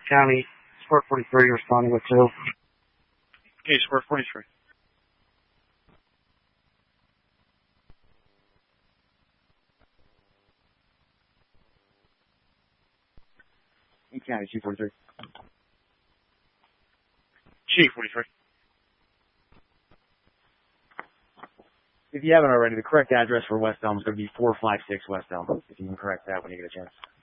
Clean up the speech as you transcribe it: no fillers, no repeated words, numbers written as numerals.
County, Sport 43 responding with 2. Okay, Sport 43. County, Chief 43. Chief 43. If you haven't already, the correct address for West Elm is going to be 456 West Elm. If you can correct that when you get a chance.